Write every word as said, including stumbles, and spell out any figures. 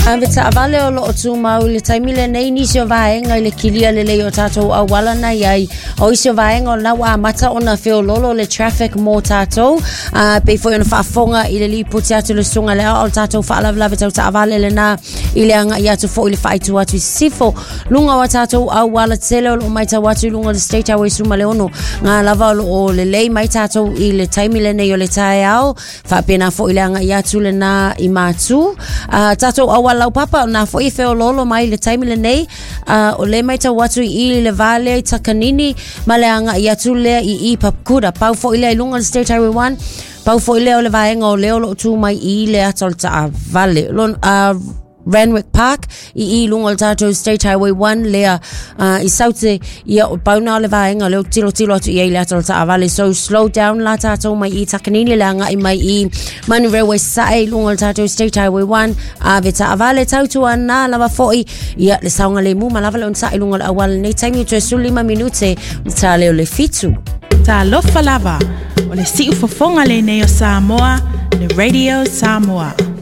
Aveta avale o lo tu mau le taimile nei nisi o vaenga le kilia le le o tatou a wala na iai o isi o vaenga o na wa mata o na feo lolo le traffic mo tatou uh, pe foi ona whaafonga i le li puti atu le sunga le o tatou whaalavlave tau ta avale le na i le anga i atu fo i le whaitu atu i sifo lunga wa tatou a wala tele o lo mai tau atu lunga le state highway suma le ono ngā lava o le lei mai tatou i le taimile nei o le tae au whaapena fo i le anga i atu le na i matu uh, tatou a lau papa na foi feo lolo mai le taimile nei uh, o le mai tau watu i le vale takanini maleanga i atu le i i papkura pau fo i le lunga le state highway one pau fo i le o le vaenga o leo lo tu mai i le atol ta vale lon uh, Ranwick Park i i lunga le tatou state highway one lea uh, i saute i o pauna le vaenga leo tilo tilo atu i e le atol ta vale so slow down la tatou mai i takanini le anga i mai i Manu Railway sae lunga le tatou state highway one a veta vale tautu ana lava foi ia le saunga le mu malava le on sae lunga le awal nei taimi tu su lima minute ta leo le fitu ta lofa lava o le siu fofonga le nei o Samoa le Radio Samoa